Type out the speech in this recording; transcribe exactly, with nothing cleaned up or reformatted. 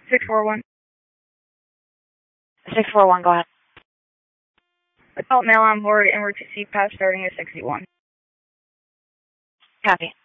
six four one. six four one, go ahead. Adult male on board, emergency pass starting at sixty-one. Copy.